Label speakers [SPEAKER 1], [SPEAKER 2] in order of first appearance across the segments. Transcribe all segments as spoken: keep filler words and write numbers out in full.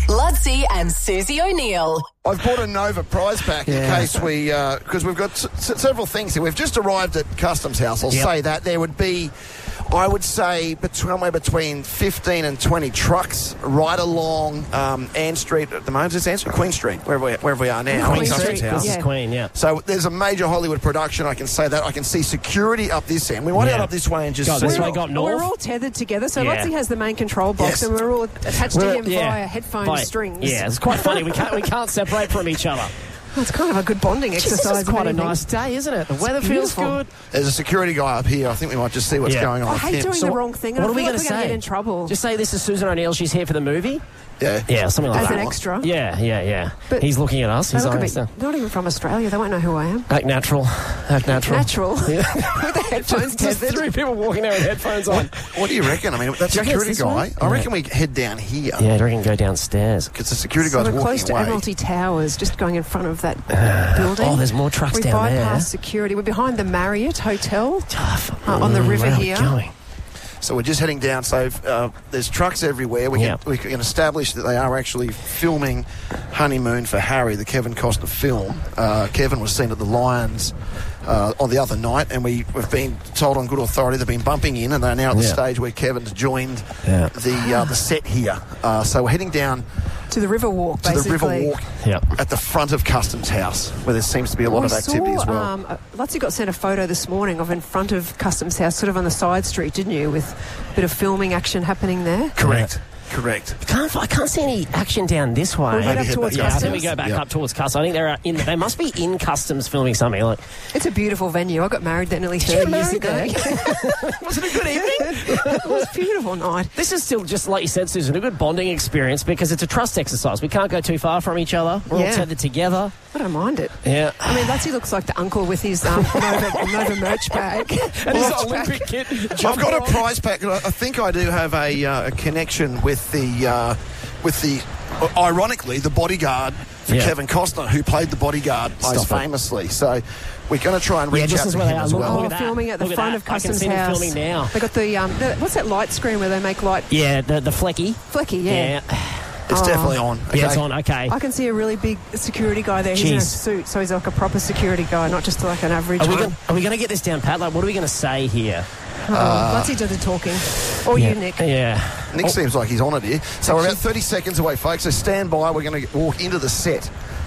[SPEAKER 1] Ludsey and Susie O'Neill.
[SPEAKER 2] I've bought a Nova prize pack
[SPEAKER 3] Yeah.
[SPEAKER 2] in case we, because we've got s- s- several things here. We've just arrived at Customs House. I'll
[SPEAKER 3] Yep.
[SPEAKER 2] say that there would be, I would say, between, somewhere between fifteen and twenty trucks right along um, Ann Street at the moment. Is it Ann Street? Queen Street, wherever we, wherever we are now.
[SPEAKER 3] Queen
[SPEAKER 2] Customs
[SPEAKER 3] Street.
[SPEAKER 2] House.
[SPEAKER 3] This is Queen, yeah.
[SPEAKER 2] So there's a major Hollywood production. I can say that. I can see security up this end. We might
[SPEAKER 3] Yeah.
[SPEAKER 2] head up this way and just
[SPEAKER 3] Go
[SPEAKER 2] see.
[SPEAKER 3] this way, go up north.
[SPEAKER 4] We're all tethered together, so
[SPEAKER 3] Yeah.
[SPEAKER 4] Ludsey has the main control box,
[SPEAKER 2] Yes.
[SPEAKER 4] and we're all attached to
[SPEAKER 3] We're-
[SPEAKER 4] him
[SPEAKER 3] yeah.
[SPEAKER 4] via headphone
[SPEAKER 3] By-
[SPEAKER 4] strings.
[SPEAKER 3] Yeah, it's quite funny. We can't we can't separate from each other.
[SPEAKER 4] Well, it's kind of a good bonding
[SPEAKER 3] This
[SPEAKER 4] exercise.
[SPEAKER 3] is
[SPEAKER 4] if
[SPEAKER 3] quite a
[SPEAKER 4] anything.
[SPEAKER 3] nice day, isn't it? The weather feels
[SPEAKER 4] beautiful.
[SPEAKER 3] good.
[SPEAKER 2] There's a security guy up here. I think we might just see what's
[SPEAKER 3] Yeah.
[SPEAKER 2] going on
[SPEAKER 4] I
[SPEAKER 2] with
[SPEAKER 4] hate
[SPEAKER 2] him.
[SPEAKER 4] doing
[SPEAKER 3] So
[SPEAKER 4] the
[SPEAKER 3] what-
[SPEAKER 4] wrong thing.
[SPEAKER 3] What
[SPEAKER 4] I
[SPEAKER 3] are we
[SPEAKER 4] feel
[SPEAKER 3] going
[SPEAKER 4] like
[SPEAKER 3] to
[SPEAKER 4] we're
[SPEAKER 3] say?
[SPEAKER 4] get in trouble.
[SPEAKER 3] Just say this is Susan O'Neill. She's here for the movie.
[SPEAKER 2] Yeah.
[SPEAKER 3] Yeah, something like
[SPEAKER 4] As
[SPEAKER 3] that.
[SPEAKER 4] an extra.
[SPEAKER 3] Yeah, yeah, yeah.
[SPEAKER 4] But
[SPEAKER 3] He's looking at us.
[SPEAKER 4] They
[SPEAKER 3] He's
[SPEAKER 4] look a
[SPEAKER 3] like,
[SPEAKER 4] bit,
[SPEAKER 3] "So,
[SPEAKER 4] not even from Australia. They won't know who I am.
[SPEAKER 3] act natural. Act natural.
[SPEAKER 4] Natural.
[SPEAKER 3] Yeah.
[SPEAKER 4] With the headphones
[SPEAKER 3] Just
[SPEAKER 4] tethered.
[SPEAKER 3] three people walking there with headphones on.
[SPEAKER 2] What do you reckon? I mean, that
[SPEAKER 3] Do you reckon
[SPEAKER 2] security
[SPEAKER 3] it's this
[SPEAKER 2] guy,
[SPEAKER 3] way?
[SPEAKER 2] I reckon we head down here.
[SPEAKER 3] Yeah, I reckon go downstairs.
[SPEAKER 2] Because the security
[SPEAKER 4] So
[SPEAKER 2] guy's
[SPEAKER 4] we're
[SPEAKER 2] walking
[SPEAKER 4] close to
[SPEAKER 2] away.
[SPEAKER 4] Admiralty Towers, just going in front of that building.
[SPEAKER 3] Oh, there's more trucks
[SPEAKER 4] we
[SPEAKER 3] down there.
[SPEAKER 4] bypass security. We're behind the Marriott Hotel
[SPEAKER 3] Tough.
[SPEAKER 4] uh, on the
[SPEAKER 3] Mm,
[SPEAKER 4] river
[SPEAKER 3] where are we
[SPEAKER 4] here.
[SPEAKER 3] going?
[SPEAKER 2] So we're just heading down. So uh, there's trucks everywhere. We,
[SPEAKER 3] Yeah.
[SPEAKER 2] can, we can establish that they are actually filming Honeymoon for Harry, the Kevin Costner film. Uh, Kevin was seen at the Lions uh, on the other night, and we, we've been told on good authority they've been bumping in, and they're now at the
[SPEAKER 3] Yeah.
[SPEAKER 2] stage where Kevin's joined
[SPEAKER 3] Yeah.
[SPEAKER 2] the uh, the set here. Uh, so we're heading down
[SPEAKER 4] To the river walk,
[SPEAKER 2] to
[SPEAKER 4] basically.
[SPEAKER 2] the River Walk
[SPEAKER 3] Yep.
[SPEAKER 2] at the front of Customs House, where there seems to be a lot
[SPEAKER 4] we
[SPEAKER 2] of activity
[SPEAKER 4] saw,
[SPEAKER 2] as well.
[SPEAKER 4] Um, uh, Ludsey got sent a photo this morning of in front of Customs House, sort of on the side street, didn't you? With a bit of filming action happening there.
[SPEAKER 2] Correct. Correct.
[SPEAKER 3] Can't, I can't see any action down this way.
[SPEAKER 4] We'll head
[SPEAKER 2] Maybe
[SPEAKER 4] up
[SPEAKER 2] head
[SPEAKER 4] towards
[SPEAKER 2] back
[SPEAKER 3] Yeah, I
[SPEAKER 2] up.
[SPEAKER 3] think we
[SPEAKER 4] Customs.
[SPEAKER 3] go back
[SPEAKER 2] Yeah.
[SPEAKER 3] up towards Customs. I think they're in. They must be in Customs filming something. Like,
[SPEAKER 4] It's a beautiful venue. I got married there nearly
[SPEAKER 3] you
[SPEAKER 4] thirty years
[SPEAKER 3] married
[SPEAKER 4] ago.
[SPEAKER 3] there? was it a good evening?
[SPEAKER 4] It was a beautiful night.
[SPEAKER 3] This is still, just like you said, Susan, a good bonding experience because it's a trust exercise. We can't go too far from each other. We're all
[SPEAKER 4] Yeah.
[SPEAKER 3] tethered together.
[SPEAKER 4] I don't mind it.
[SPEAKER 3] Yeah.
[SPEAKER 4] I mean, Ludsey looks like the uncle with his um, Nova, Nova merch bag.
[SPEAKER 3] And his
[SPEAKER 4] Merch
[SPEAKER 3] Olympic
[SPEAKER 4] bag.
[SPEAKER 3] kit.
[SPEAKER 2] I've got a prize pack. I I think I do have a, uh, a connection with the uh, with the uh, ironically the bodyguard for
[SPEAKER 3] Yeah.
[SPEAKER 2] Kevin Costner, who played the bodyguard most
[SPEAKER 3] Stop it.
[SPEAKER 2] famously. So we're going to try and
[SPEAKER 3] Yeah,
[SPEAKER 2] reach
[SPEAKER 3] this
[SPEAKER 2] out
[SPEAKER 3] is
[SPEAKER 2] to
[SPEAKER 3] where
[SPEAKER 2] him
[SPEAKER 3] they are.
[SPEAKER 2] as
[SPEAKER 3] Look-
[SPEAKER 2] well.
[SPEAKER 3] look
[SPEAKER 4] Oh,
[SPEAKER 3] at that.
[SPEAKER 4] filming at the
[SPEAKER 3] Look at
[SPEAKER 4] front
[SPEAKER 3] that.
[SPEAKER 4] of
[SPEAKER 3] I can
[SPEAKER 4] Customs
[SPEAKER 3] see them
[SPEAKER 4] House.
[SPEAKER 3] filming now.
[SPEAKER 4] They got the, um, the what's that light screen where they make light
[SPEAKER 3] Yeah, the, the flecky.
[SPEAKER 4] flecky? Yeah.
[SPEAKER 3] Yeah.
[SPEAKER 2] It's
[SPEAKER 4] Oh.
[SPEAKER 2] definitely on.
[SPEAKER 3] Yeah, it's
[SPEAKER 2] okay?
[SPEAKER 3] on. Okay.
[SPEAKER 4] I can see a really big security guy there. He's in a
[SPEAKER 3] Jeez.
[SPEAKER 4] suit, so he's like a proper security guy, not just like an average
[SPEAKER 3] Are we,
[SPEAKER 4] one.
[SPEAKER 3] gonna, are we going to get this down pat? Like, what are we going to say here?
[SPEAKER 4] Oh, Ludsey does the talking. Or
[SPEAKER 3] yeah.
[SPEAKER 4] you, Nick.
[SPEAKER 3] Yeah.
[SPEAKER 2] Nick
[SPEAKER 3] Oh,
[SPEAKER 2] seems like he's on it here. So we're about thirty seconds away, folks. So stand by. We're going to walk into the set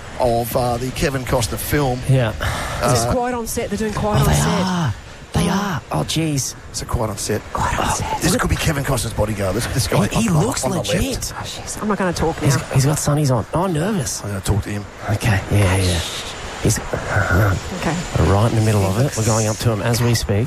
[SPEAKER 2] of uh, the Kevin Costner film.
[SPEAKER 3] yeah.
[SPEAKER 4] Is this quiet on set? They're doing quiet
[SPEAKER 3] Oh,
[SPEAKER 4] on
[SPEAKER 3] they
[SPEAKER 4] set.
[SPEAKER 3] are. They are. Oh, jeez.
[SPEAKER 2] It's a quiet on set.
[SPEAKER 4] Quiet on set.
[SPEAKER 2] This could be Kevin Costner's bodyguard. This, this guy.
[SPEAKER 3] He, he
[SPEAKER 2] on- on-
[SPEAKER 3] looks
[SPEAKER 2] on the
[SPEAKER 3] legit.
[SPEAKER 2] left.
[SPEAKER 4] Oh, jeez. I'm not going to talk now.
[SPEAKER 3] He's, he's got sunnies on. Oh, nervous.
[SPEAKER 2] I'm going to talk to him.
[SPEAKER 3] Okay. Yeah, yeah. He's
[SPEAKER 4] Okay.
[SPEAKER 3] right in the middle of it. We're going up to him as we speak.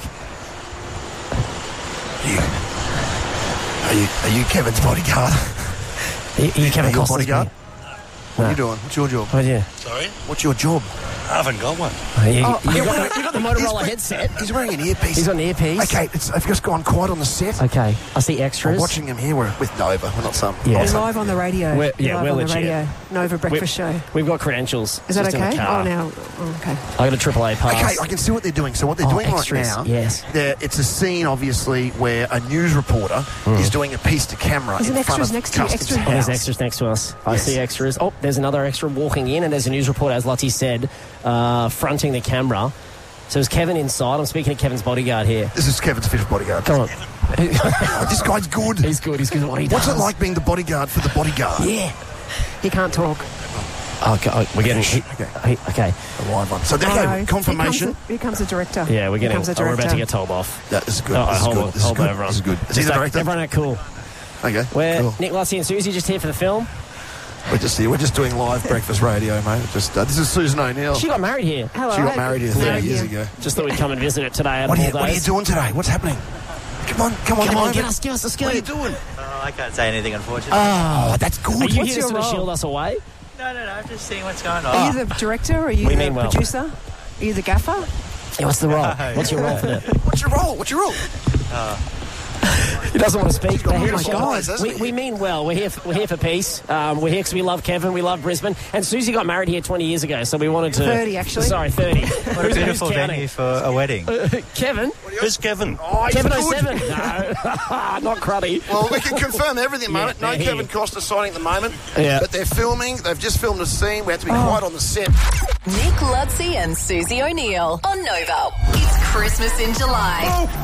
[SPEAKER 2] You, are you are you Kevin's bodyguard?
[SPEAKER 3] You, you
[SPEAKER 2] Are
[SPEAKER 3] Kevin
[SPEAKER 2] you a
[SPEAKER 3] Costner's
[SPEAKER 2] bodyguard?
[SPEAKER 3] mate.
[SPEAKER 2] What are
[SPEAKER 3] No.
[SPEAKER 2] you doing? What's your job?
[SPEAKER 3] Oh, yeah.
[SPEAKER 5] Sorry?
[SPEAKER 2] What's your job?
[SPEAKER 5] I haven't got one.
[SPEAKER 3] Oh, you,
[SPEAKER 4] Oh,
[SPEAKER 3] you,
[SPEAKER 4] yeah,
[SPEAKER 3] got,
[SPEAKER 4] what-
[SPEAKER 3] the- you got the
[SPEAKER 2] He's
[SPEAKER 3] Motorola
[SPEAKER 2] wearing-
[SPEAKER 3] headset.
[SPEAKER 2] He's wearing an earpiece.
[SPEAKER 3] He's got an earpiece.
[SPEAKER 2] Okay, it's, I've just gone quiet on the set.
[SPEAKER 3] Okay. I see
[SPEAKER 2] We're
[SPEAKER 3] extras.
[SPEAKER 2] watching him here. We're with Nova. We're not some.
[SPEAKER 3] Yeah.
[SPEAKER 4] We're
[SPEAKER 2] not some-
[SPEAKER 4] live on the radio.
[SPEAKER 3] We're- yeah,
[SPEAKER 4] live
[SPEAKER 3] we're
[SPEAKER 4] on
[SPEAKER 3] legit.
[SPEAKER 4] the radio. Nova Breakfast Show.
[SPEAKER 3] We've got credentials.
[SPEAKER 4] Is that
[SPEAKER 3] just in the
[SPEAKER 4] okay?
[SPEAKER 3] car.
[SPEAKER 4] Oh, now. Oh, okay.
[SPEAKER 3] I got a triple A pass.
[SPEAKER 2] Okay, I can see what they're doing. So what they're
[SPEAKER 3] Oh,
[SPEAKER 2] doing
[SPEAKER 3] extras,
[SPEAKER 2] right now,
[SPEAKER 3] yes.
[SPEAKER 2] they're- it's a scene, obviously, where a news reporter is doing a piece to camera
[SPEAKER 4] There's
[SPEAKER 2] in
[SPEAKER 4] an
[SPEAKER 2] front
[SPEAKER 4] extras
[SPEAKER 2] of
[SPEAKER 4] next to you,
[SPEAKER 2] Customs
[SPEAKER 4] extras.
[SPEAKER 3] Oh,
[SPEAKER 2] House.
[SPEAKER 3] there's extras next to us. I
[SPEAKER 2] Yes.
[SPEAKER 3] see extras. Oh, there's another extra walking in, and there's a news reporter, as Lottie said, uh, fronting the camera. So is Kevin inside? I'm speaking to Kevin's bodyguard here.
[SPEAKER 2] This is Kevin's official bodyguard.
[SPEAKER 3] Come on.
[SPEAKER 2] Oh, this guy's good.
[SPEAKER 3] He's good. He's good at what he does.
[SPEAKER 2] What's it like being the bodyguard for the bodyguard?
[SPEAKER 3] Yeah.
[SPEAKER 4] He can't talk.
[SPEAKER 3] Okay, oh, we're getting... He,
[SPEAKER 2] Okay.
[SPEAKER 3] he, okay.
[SPEAKER 2] A live one. So there
[SPEAKER 4] Oh,
[SPEAKER 2] you
[SPEAKER 4] no.
[SPEAKER 2] go. Confirmation.
[SPEAKER 4] Here comes the, here comes the director.
[SPEAKER 3] Yeah, we're
[SPEAKER 4] Here
[SPEAKER 3] getting...
[SPEAKER 4] comes the
[SPEAKER 3] Oh, we're about to
[SPEAKER 4] director.
[SPEAKER 3] get told off.
[SPEAKER 2] That is good.
[SPEAKER 3] Oh,
[SPEAKER 2] this is
[SPEAKER 3] hold
[SPEAKER 2] good.
[SPEAKER 3] on,
[SPEAKER 2] This is
[SPEAKER 3] hold
[SPEAKER 2] good.
[SPEAKER 3] on, everyone.
[SPEAKER 2] This is good. Is he
[SPEAKER 3] Just
[SPEAKER 2] the
[SPEAKER 3] act-
[SPEAKER 2] director?
[SPEAKER 3] Everyone act cool.
[SPEAKER 2] Okay.
[SPEAKER 3] We're
[SPEAKER 2] cool.
[SPEAKER 3] Nick Ludsey and Susie just here for the film.
[SPEAKER 2] We're just here. We're just doing live breakfast radio, mate. Just uh, this is Susan O'Neill.
[SPEAKER 3] She got married here.
[SPEAKER 4] Hello.
[SPEAKER 2] She got married here thirty
[SPEAKER 4] Married
[SPEAKER 2] years
[SPEAKER 4] here.
[SPEAKER 2] ago.
[SPEAKER 3] Just thought we'd come and visit it today. out
[SPEAKER 2] What
[SPEAKER 3] of
[SPEAKER 2] are, you,
[SPEAKER 3] all
[SPEAKER 2] what are you
[SPEAKER 3] days.
[SPEAKER 2] doing today? What's happening? Come on, come on,
[SPEAKER 3] Come on,
[SPEAKER 2] over.
[SPEAKER 3] get us, give us a scoop.
[SPEAKER 2] What are you doing?
[SPEAKER 5] Oh, I can't say anything, unfortunately.
[SPEAKER 2] Oh, that's good.
[SPEAKER 3] Are you
[SPEAKER 4] What's
[SPEAKER 3] here to
[SPEAKER 4] your
[SPEAKER 3] sort of
[SPEAKER 4] role?
[SPEAKER 3] shield us away?
[SPEAKER 5] no, no, no. I'm just seeing what's going on.
[SPEAKER 4] Are you the director? Or are you
[SPEAKER 3] We
[SPEAKER 4] the
[SPEAKER 3] mean well.
[SPEAKER 4] producer? Are you the gaffer?
[SPEAKER 3] Yeah, what's the role?
[SPEAKER 5] No,
[SPEAKER 3] What's your role for that?
[SPEAKER 2] What's your role? What's your role?
[SPEAKER 3] He doesn't want to speak.
[SPEAKER 2] got
[SPEAKER 3] They're here
[SPEAKER 2] real
[SPEAKER 3] to
[SPEAKER 2] eyes,
[SPEAKER 3] share-
[SPEAKER 2] hasn't
[SPEAKER 3] we,
[SPEAKER 2] he?
[SPEAKER 3] we mean well. We're here. For, we're here for peace. Um, we're here because we love Kevin. We love Brisbane. And Susie got married here twenty years ago, so we wanted to.
[SPEAKER 4] thirty, actually.
[SPEAKER 3] Sorry, thirty.
[SPEAKER 5] What a
[SPEAKER 3] Who's-
[SPEAKER 5] beautiful
[SPEAKER 3] who's counting?
[SPEAKER 5] venue for a wedding.
[SPEAKER 3] Kevin.
[SPEAKER 5] Who's Kevin?
[SPEAKER 2] Oh,
[SPEAKER 3] Kevin
[SPEAKER 2] good.
[SPEAKER 3] oh seven. No, not Cruddy.
[SPEAKER 2] Well, we can confirm everything,
[SPEAKER 3] Yeah,
[SPEAKER 2] mate. No
[SPEAKER 3] they're
[SPEAKER 2] Kevin
[SPEAKER 3] here.
[SPEAKER 2] Costa signing at the moment.
[SPEAKER 3] Yeah.
[SPEAKER 2] But they're filming. They've just filmed a scene. We have to be quiet on the set.
[SPEAKER 1] Nick Ludsey and Susie O'Neill on Nova. It's Christmas in July.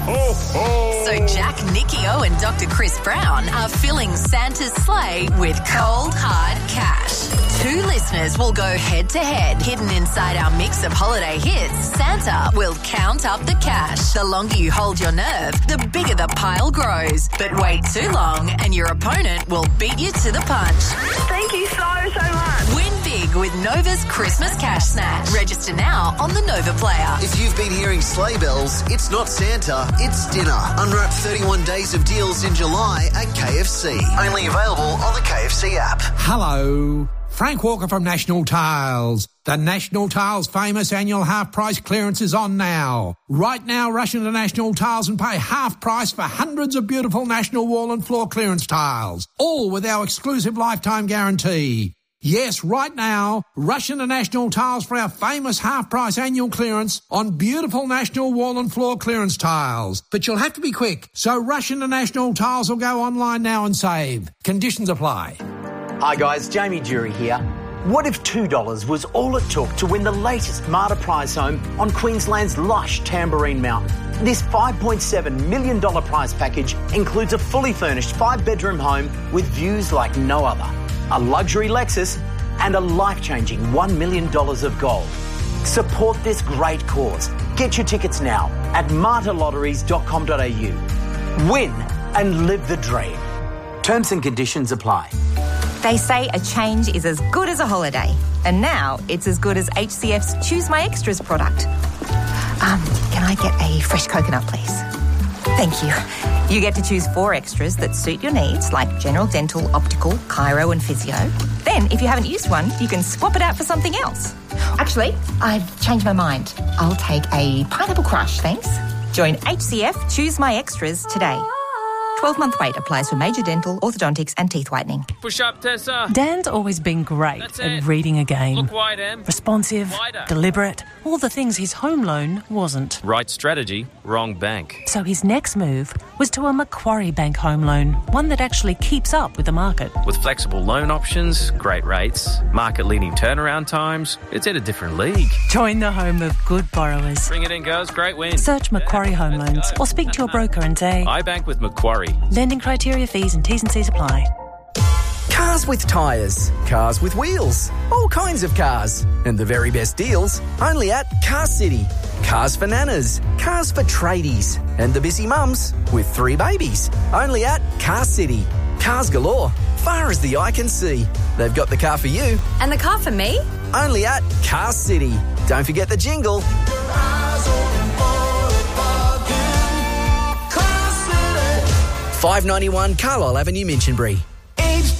[SPEAKER 1] So Jack, Nicky O and Doctor Chris Brown are filling Santa's sleigh with cold, hard cash. Two listeners will go head to head. Hidden inside our mix of holiday hits, Santa will count up the cash. The longer you hold your nerve, the bigger the pile grows. But wait too long and your opponent will beat you to the punch.
[SPEAKER 6] Thank you so, so much.
[SPEAKER 1] Win big with Nova's Christmas Cash Snatch. Register now on the Nova Player.
[SPEAKER 7] If you've been hearing sleigh bells, it's not Santa, it's dinner. Unwrap thirty-one days of deals in July at K F C. Only available on the K F C app.
[SPEAKER 8] Hello. Frank Walker from National Tiles. The National Tiles famous annual half-price clearance is on now. Right now, rush into National Tiles and pay half price for hundreds of beautiful National wall and floor clearance tiles, all with our exclusive lifetime guarantee. Yes, right now, rush into National Tiles for our famous half-price annual clearance on beautiful National wall and floor clearance tiles. But you'll have to be quick, so rush into National Tiles or go online now and save. Conditions apply.
[SPEAKER 9] Hi guys, Jamie Jury here. What if two dollars was all it took to win the latest Marta prize home on Queensland's lush Tambourine Mountain? This five point seven million dollars prize package includes a fully furnished five-bedroom home with views like no other, a luxury Lexus and a life-changing one million dollars of gold. Support this great cause. Get your tickets now at marta lotteries dot com dot a u. Win and live the dream. Terms and conditions apply.
[SPEAKER 10] They say a change is as good as a holiday. And now it's as good as H C F's Choose My Extras product. Um, can I get a fresh coconut, please? Thank you. You get to choose four extras that suit your needs, like general dental, optical, chiro and physio. Then, if you haven't used one, you can swap it out for something else. Actually, I've changed my mind. I'll take a pineapple crush, thanks. Join H C F Choose My Extras today. twelve-month wait applies for major dental, orthodontics and teeth whitening.
[SPEAKER 11] Push up, Tessa.
[SPEAKER 12] Dan's always been great
[SPEAKER 11] That's
[SPEAKER 12] at
[SPEAKER 11] it.
[SPEAKER 12] reading a game.
[SPEAKER 11] Look wide, Em.
[SPEAKER 12] Responsive,
[SPEAKER 11] Wider.
[SPEAKER 12] deliberate, all the things his home loan wasn't.
[SPEAKER 11] Right strategy, wrong bank.
[SPEAKER 12] So his next move was to a Macquarie Bank home loan, one that actually keeps up with the market.
[SPEAKER 11] With flexible loan options, great rates, market-leading turnaround times, it's in a different league.
[SPEAKER 12] Join the home of good borrowers.
[SPEAKER 11] Bring it in, girls. Great win.
[SPEAKER 12] Search Macquarie Home Loans or speak to your broker and say,
[SPEAKER 11] I bank with Macquarie.
[SPEAKER 12] lending criteria, fees and T's and C's apply.
[SPEAKER 13] Cars with tyres, cars with wheels, all kinds of cars. And the very best deals only at Car City. Cars for nanas, cars for tradies, and the busy mums with three babies. Only at Car City. Cars galore, far as the eye can see. They've got the car for you.
[SPEAKER 14] And the car for me?
[SPEAKER 13] Only at Car City. Don't forget the jingle. five ninety-one Carlisle Avenue, Minchinbury.